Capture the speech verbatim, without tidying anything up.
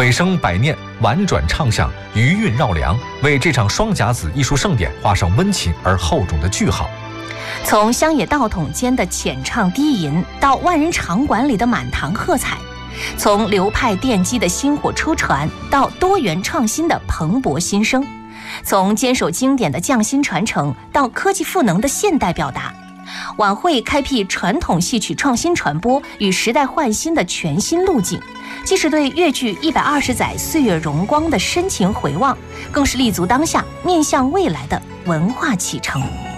尾声百念，婉转唱响，余韵绕梁，为这场双甲子艺术盛典画上温情而厚重的句号。 从乡野道统间的浅唱低吟，到万人场馆里的满堂喝彩；从流派奠基的薪火出传，到多元创新的蓬勃新生；从坚守经典的匠心传承，到科技赋能的现代表达。晚会开辟传统戏曲创新传播与时代焕新的全新路径，既是对粤剧一百二十载岁月荣光的深情回望，更是立足当下、面向未来的文化启程。